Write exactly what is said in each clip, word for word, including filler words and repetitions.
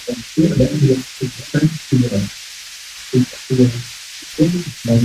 Itu ada yang disebutkan pilihan. Tidak pilihan itu dari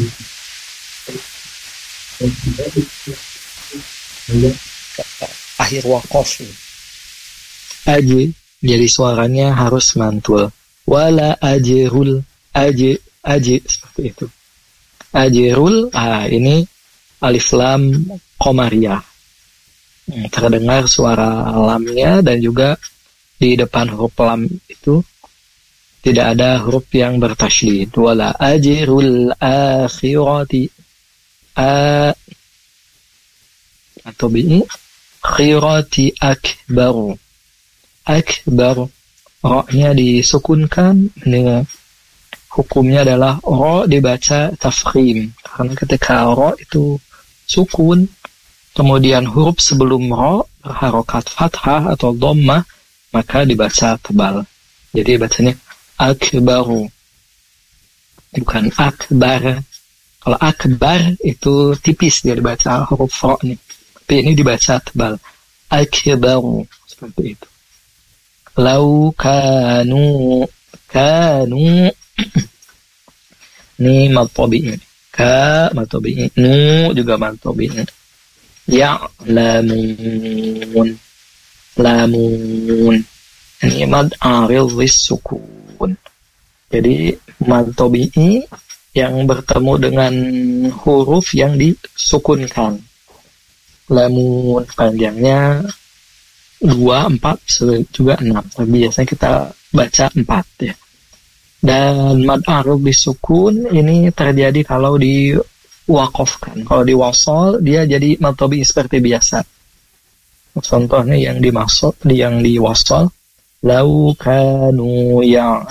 dan tidak itu melihat Akhir wakof. Aji, jadi suaranya harus mantul. Wala ajrul, aji, aji, seperti itu. Ajrul, ah ini alif lam komariah. Hmm, terdengar suara lamnya dan juga di depan huruf lam itu tidak ada huruf yang bertasydid. Wala ajrul akhirati a atau bi khirati akbaru. Akbar, ro-nya disukunkan, dengan hukumnya adalah ro dibaca tafkhim karena ketika ro itu sukun kemudian huruf sebelum ro berharokat fathah atau dhammah maka dibaca tebal. Jadi bacanya akbaru, bukan akbar. Kalau akbar itu tipis dia dibaca huruf ro nih, tapi ini dibaca tebal. Akbaru, seperti itu. Lau kanu kanu ini matobi ka matobi nu juga matobi ya lamun lamun ini mad aril sukun. Jadi matobi yang bertemu dengan huruf yang disukunkan. Lamun panjangnya dua, empat, juga enam. Biasanya kita baca empat ya. Dan mad arub bisukun ini terjadi kalau diwakofkan. Kalau diwasol dia jadi matobi seperti biasa. Contohnya yang dimaksud, yang diwasol lau kanu ya